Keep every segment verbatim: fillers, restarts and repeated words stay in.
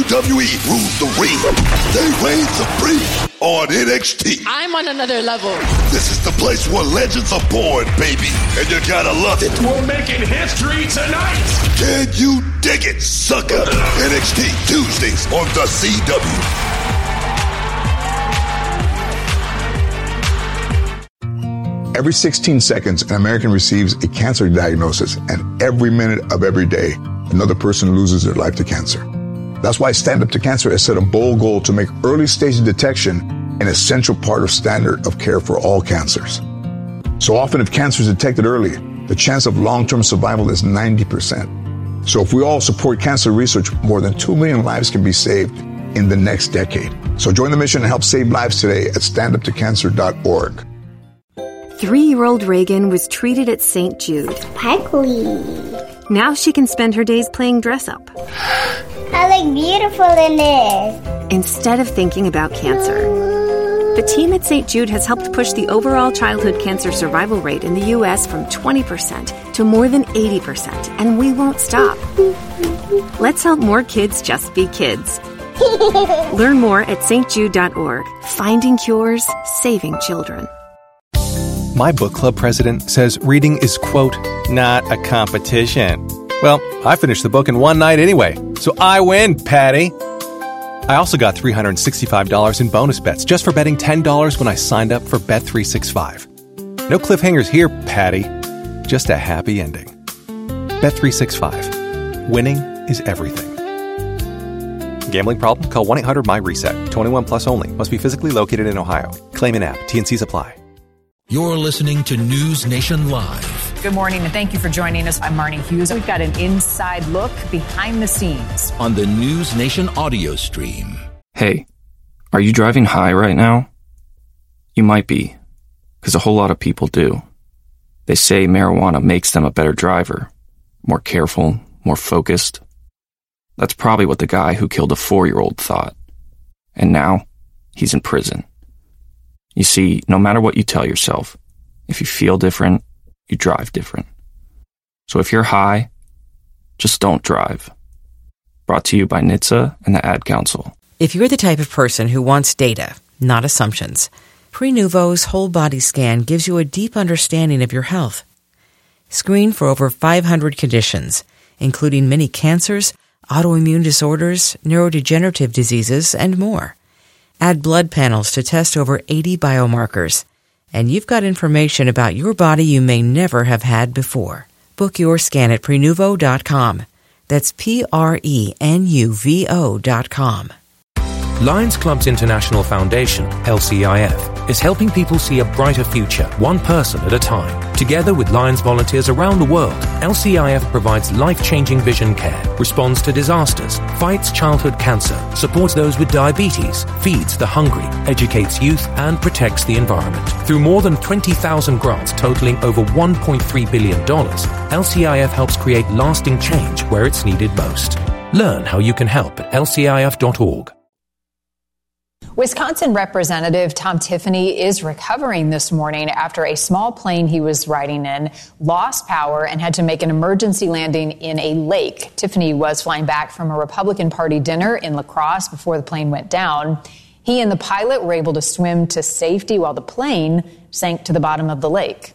W E rules the ring. They reign supreme on N X T. I'm on another level. This is the place where legends are born, baby. And you gotta love it. We're making history tonight. Can you dig it, sucker? N X T Tuesdays on the C W. Every sixteen seconds, an American receives a cancer diagnosis, and every minute of every day, another person loses their life to cancer. That's why Stand Up to Cancer has set a bold goal to make early stage detection an essential part of standard of care for all cancers. So often, if cancer is detected early, the chance of long-term survival is ninety percent. So if we all support cancer research, more than two million lives can be saved in the next decade. So join the mission and help save lives today at stand up to cancer dot org. Three-year-old Reagan was treated at Saint Jude. Sparkly. Now she can spend her days playing dress-up. I look beautiful in this. Instead of thinking about cancer. The team at Saint Jude has helped push the overall childhood cancer survival rate in the U S from twenty percent to more than eighty percent, and we won't stop. Let's help more kids just be kids. Learn more at S T jude dot org. Finding cures, saving children. My book club president says reading is, quote, not a competition. Well, I finished the book in one night anyway, so I win, Patty. I also got three hundred sixty-five dollars in bonus bets just for betting ten dollars when I signed up for Bet three sixty-five. No cliffhangers here, Patty. Just a happy ending. Bet three sixty-five. Winning is everything. Gambling problem? Call one eight hundred M Y reset. twenty-one plus only. Must be physically located in Ohio. Claim in app. T and C's apply. You're listening to News Nation Live. Good morning, and thank you for joining us. I'm Marnie Hughes. We've got an inside look behind the scenes on the News Nation audio stream. Hey, are you driving high right now? You might be, because a whole lot of people do. They say marijuana makes them a better driver, more careful, more focused. That's probably what the guy who killed a four-year-old thought. And now, he's in prison. You see, no matter what you tell yourself, if you feel different, you drive different. So if you're high, just don't drive. Brought to you by N H T S A and the Ad Council. If you're the type of person who wants data, not assumptions, Prenuvo's whole body scan gives you a deep understanding of your health. Screen for over five hundred conditions, including many cancers, autoimmune disorders, neurodegenerative diseases, and more. Add blood panels to test over eighty biomarkers. And you've got information about your body you may never have had before. Book your scan at Prenuvo dot com. That's P R E N U V O dot com. Lions Clubs International Foundation, L C I F, is helping people see a brighter future, one person at a time. Together with Lions volunteers around the world, L C I F provides life-changing vision care, responds to disasters, fights childhood cancer, supports those with diabetes, feeds the hungry, educates youth, and protects the environment. Through more than twenty thousand grants totaling over one point three billion dollars, L C I F helps create lasting change where it's needed most. Learn how you can help at L C I F dot org. Wisconsin Representative Tom Tiffany is recovering this morning after a small plane he was riding in lost power and had to make an emergency landing in a lake. Tiffany was flying back from a Republican Party dinner in La Crosse before the plane went down. He and the pilot were able to swim to safety while the plane sank to the bottom of the lake.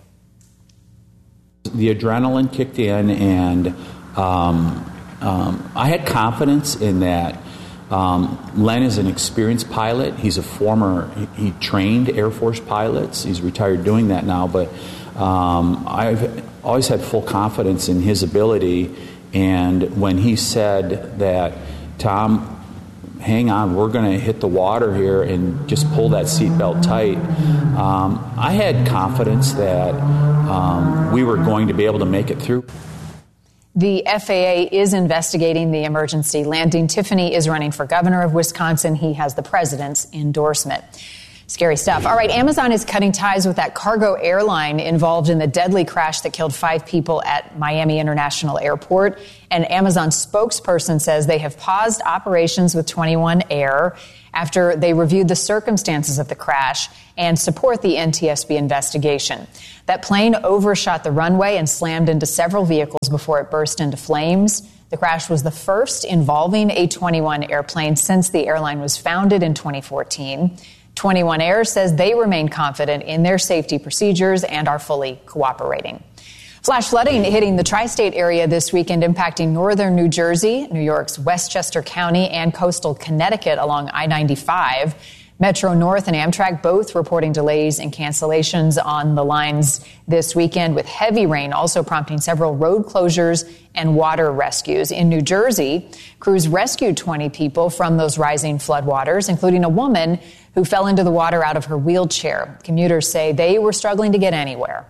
The adrenaline kicked in, and um, um, I had confidence in that. Um, Len is an experienced pilot. He's a former, he, he trained Air Force pilots. He's retired doing that now, but um, I've always had full confidence in his ability. And when he said that, Tom, hang on, we're going to hit the water here and just pull that seatbelt tight, um, I had confidence that um, we were going to be able to make it through. The F A A is investigating the emergency landing. Tiffany is running for governor of Wisconsin. He has the president's endorsement. Scary stuff. All right, Amazon is cutting ties with that cargo airline involved in the deadly crash that killed five people at Miami International Airport. An Amazon spokesperson says they have paused operations with twenty-one Air after they reviewed the circumstances of the crash and support the N T S B investigation. That plane overshot the runway and slammed into several vehicles before it burst into flames. The crash was the first involving a twenty-one airplane since the airline was founded in twenty fourteen. twenty-one Air says they remain confident in their safety procedures and are fully cooperating. Flash flooding hitting the tri-state area this weekend, impacting northern New Jersey, New York's Westchester County, and coastal Connecticut along I ninety-five. Metro North and Amtrak both reporting delays and cancellations on the lines this weekend, with heavy rain also prompting several road closures and water rescues. In New Jersey, crews rescued twenty people from those rising floodwaters, including a woman who fell into the water out of her wheelchair. Commuters say they were struggling to get anywhere.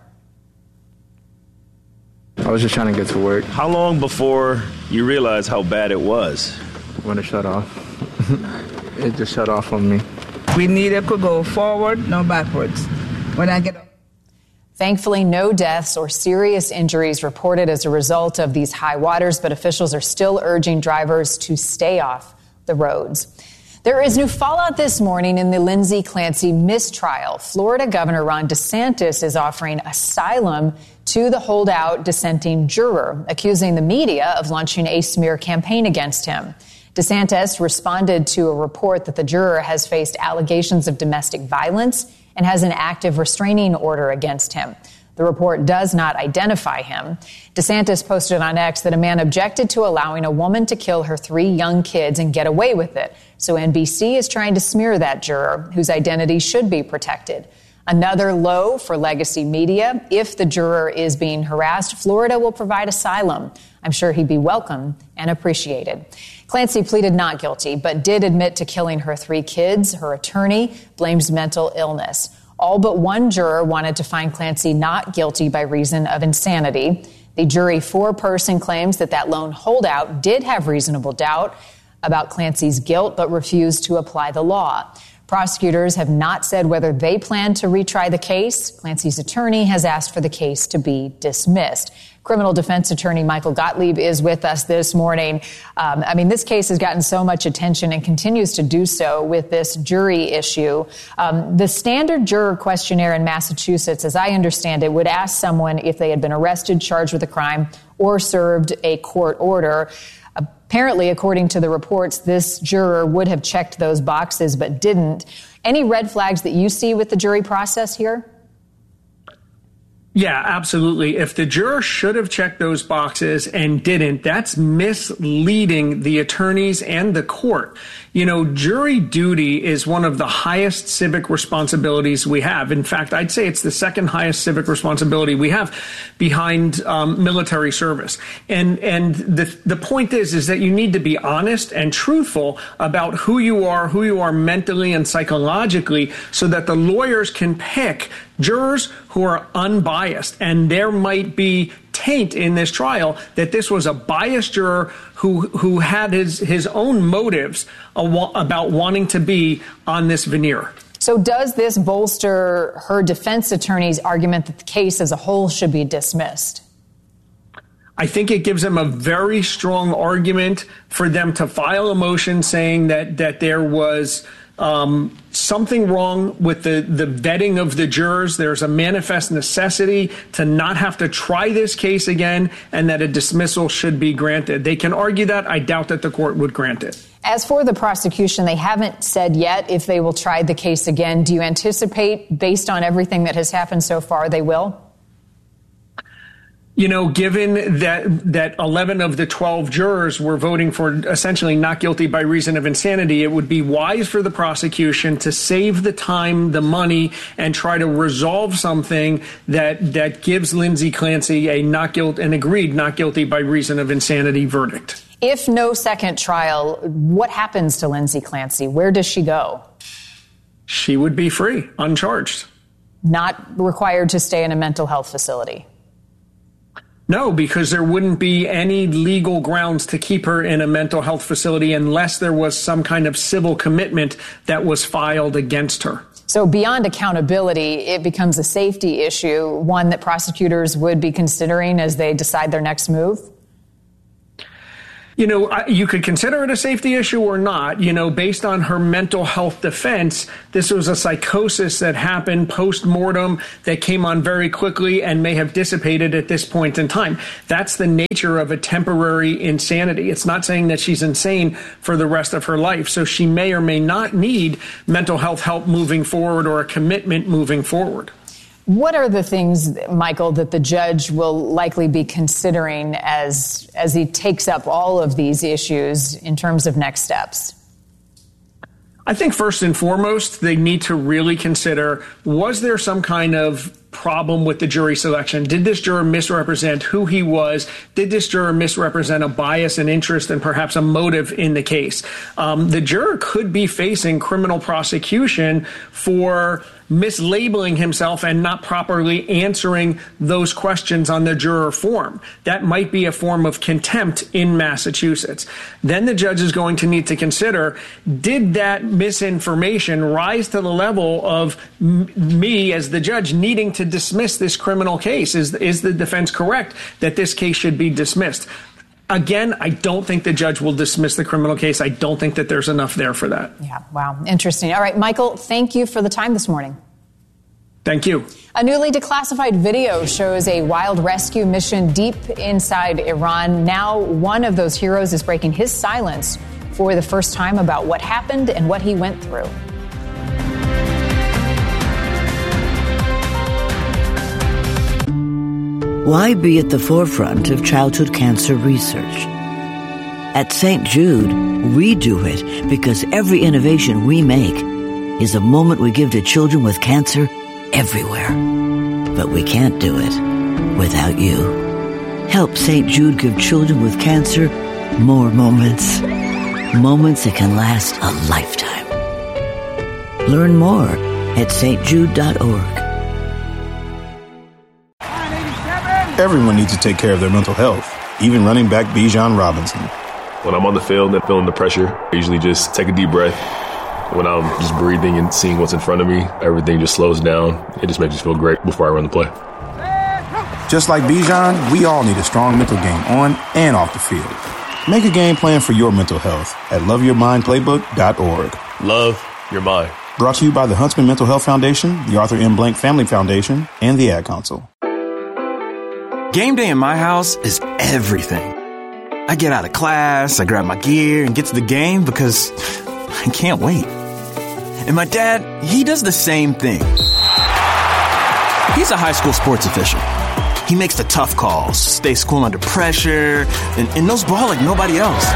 I was just trying to get to work. How long before you realized how bad it was? When it shut off. It just shut off on me. We needed to go forward, no backwards. When I get Thankfully, no deaths or serious injuries reported as a result of these high waters, but officials are still urging drivers to stay off the roads. There is new fallout this morning in the Lindsay Clancy mistrial. Florida Governor Ron DeSantis is offering asylum to the holdout dissenting juror, accusing the media of launching a smear campaign against him. DeSantis responded to a report that the juror has faced allegations of domestic violence and has an active restraining order against him. The report does not identify him. DeSantis posted on X that a man objected to allowing a woman to kill her three young kids and get away with it. So N B C is trying to smear that juror, whose identity should be protected. Another low for legacy media. If the juror is being harassed, Florida will provide asylum. I'm sure he'd be welcome and appreciated. Clancy pleaded not guilty, but did admit to killing her three kids. Her attorney blames mental illness. All but one juror wanted to find Clancy not guilty by reason of insanity. The jury four-person claims that that lone holdout did have reasonable doubt about Clancy's guilt, but refused to apply the law. Prosecutors have not said whether they plan to retry the case. Clancy's attorney has asked for the case to be dismissed. Criminal defense attorney Michael Gottlieb is with us this morning. Um, I mean, this case has gotten so much attention and continues to do so with this jury issue. Um, the standard juror questionnaire in Massachusetts, as I understand it, would ask someone if they had been arrested, charged with a crime, or served a court order. Apparently, according to the reports, this juror would have checked those boxes but didn't. Any red flags that you see with the jury process here? Yeah, absolutely. If the juror should have checked those boxes and didn't, that's misleading the attorneys and the court. You know, jury duty is one of the highest civic responsibilities we have. In fact, I'd say it's the second highest civic responsibility we have behind um, military service. And and the the point is, is that you need to be honest and truthful about who you are, who you are mentally and psychologically, so that the lawyers can pick jurors who are unbiased. And there might be taint in this trial that this was a biased juror who who had his, his own motives about wanting to be on this veneer. So does this bolster her defense attorney's argument that the case as a whole should be dismissed? I think it gives them a very strong argument for them to file a motion saying that that there was Um, something wrong with the, the vetting of the jurors. There's a manifest necessity to not have to try this case again, and that a dismissal should be granted. They can argue that. I doubt that the court would grant it. As for the prosecution, they haven't said yet if they will try the case again. Do you anticipate, based on everything that has happened so far, they will? You know, given that that eleven of the twelve jurors were voting for essentially not guilty by reason of insanity, it would be wise for the prosecution to save the time, the money, and try to resolve something that that gives Lindsay Clancy a not guilt an agreed not guilty by reason of insanity verdict. If no second trial, what happens to Lindsay Clancy? Where does she go? She would be free, uncharged. Not required to stay in a mental health facility. No, because there wouldn't be any legal grounds to keep her in a mental health facility unless there was some kind of civil commitment that was filed against her. So beyond accountability, it becomes a safety issue, one that prosecutors would be considering as they decide their next move? You know, you could consider it a safety issue or not. You know, based on her mental health defense, this was a psychosis that happened post-mortem that came on very quickly and may have dissipated at this point in time. That's the nature of a temporary insanity. It's not saying that she's insane for the rest of her life. So she may or may not need mental health help moving forward or a commitment moving forward. What are the things, Michael, that the judge will likely be considering as as he takes up all of these issues in terms of next steps? I think first and foremost, they need to really consider, was there some kind of problem with the jury selection? Did this juror misrepresent who he was? Did this juror misrepresent a bias and interest and perhaps a motive in the case? Um, the juror could be facing criminal prosecution for mislabeling himself and not properly answering those questions on the juror form. That might be a form of contempt in Massachusetts. Then the judge is going to need to consider, did that misinformation rise to the level of m- me as the judge needing to dismiss this criminal case? Is, is the defense correct that this case should be dismissed? Again, I don't think the judge will dismiss the criminal case. I don't think that there's enough there for that. Yeah, wow. Interesting. All right, Michael, thank you for the time this morning. Thank you. A newly declassified video shows a wild rescue mission deep inside Iran. Now, one of those heroes is breaking his silence for the first time about what happened and what he went through. Why be at the forefront of childhood cancer research? At Saint Jude, we do it because every innovation we make is a moment we give to children with cancer everywhere. But we can't do it without you. Help Saint Jude give children with cancer more moments. Moments that can last a lifetime. Learn more at s t jude dot org. Everyone needs to take care of their mental health, even running back Bijan Robinson. When I'm on the field and feeling the pressure, I usually just take a deep breath. When I'm just breathing and seeing what's in front of me, everything just slows down. It just makes me feel great before I run the play. Just like Bijan, we all need a strong mental game on and off the field. Make a game plan for your mental health at love your mind playbook dot org. Love your mind. Brought to you by the Huntsman Mental Health Foundation, the Arthur M. Blank Family Foundation, and the Ad Council. Game day in my house is everything. I get out of class, I grab my gear, and get to the game because I can't wait. And my dad, he does the same thing. He's a high school sports official. He makes the tough calls, stays cool under pressure, and, and knows ball like nobody else.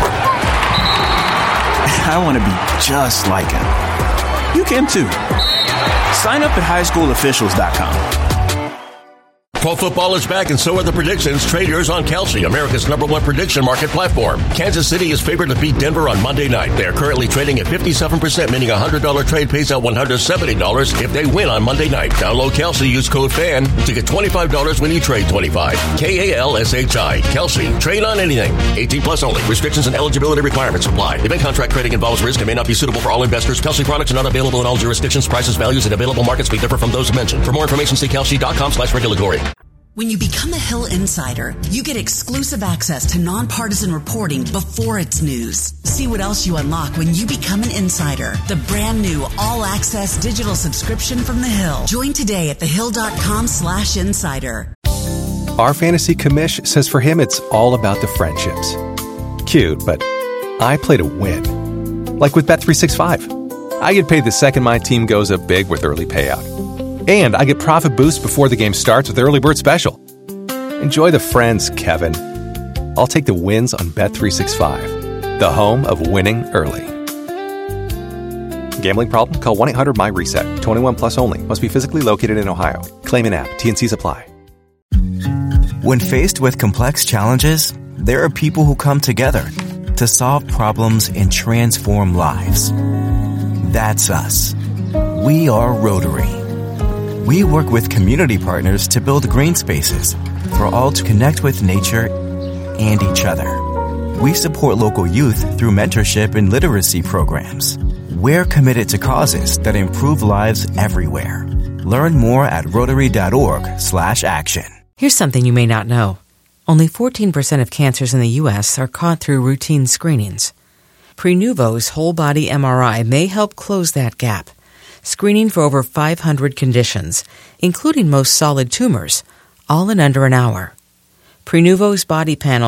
I want to be just like him. You can too. Sign up at high school officials dot com. Pro football is back, and so are the predictions. Trade yours on Kalshi, America's number one prediction market platform. Kansas City is favored to beat Denver on Monday night. They are currently trading at fifty-seven percent, meaning a one hundred dollars trade pays out one hundred seventy dollars if they win on Monday night. Download Kalshi, use code FAN to get twenty-five dollars when you trade twenty-five dollars. K A L S H I. Kalshi. Trade on anything. eighteen plus only. Restrictions and eligibility requirements apply. Event contract trading involves risk and may not be suitable for all investors. Kalshi products are not available in all jurisdictions. Prices, values, and available markets may differ from those mentioned. For more information, see kalshi dot com slash regulatory. When you become a Hill Insider, you get exclusive access to nonpartisan reporting before it's news. See what else you unlock when you become an insider. The brand new all-access digital subscription from The Hill. Join today at thehill.com slash insider. Our fantasy commish says for him it's all about the friendships. Cute, but I play to win. Like with Bet three sixty-five. I get paid the second my team goes up big with early payout. And I get profit boost before the game starts with the Early Bird Special. Enjoy the friends, Kevin. I'll take the wins on Bet three sixty-five, the home of winning early. Gambling problem? Call one eight hundred M Y reset. twenty-one plus only. Must be physically located in Ohio. Claim in app. T and C's apply. When faced with complex challenges, there are people who come together to solve problems and transform lives. That's us. We are Rotary. We work with community partners to build green spaces for all to connect with nature and each other. We support local youth through mentorship and literacy programs. We're committed to causes that improve lives everywhere. Learn more at rotary dot org slash action. Here's something you may not know. Only fourteen percent of cancers in the U S are caught through routine screenings. Prenuvo's whole-body M R I may help close that gap, screening for over five hundred conditions, including most solid tumors, all in under an hour. Prenuvo's body panel